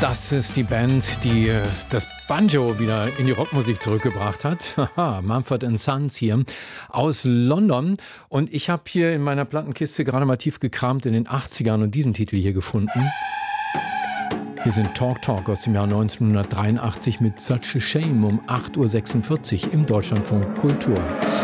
Das ist die Band, die das Banjo wieder in die Rockmusik zurückgebracht hat. Haha, Mumford & Sons hier aus London. Und ich habe hier in meiner Plattenkiste gerade mal tief gekramt in den 80ern und diesen Titel hier gefunden. Hier sind Talk Talk aus dem Jahr 1983 mit Such a Shame um 8.46 Uhr im Deutschlandfunk Kultur.